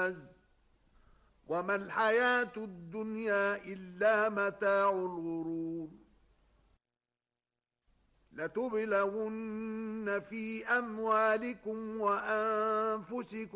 الجهاز وما الحياة الدنيا إلا متاع الغرور لتبلغن في أموالكم وأنفسكم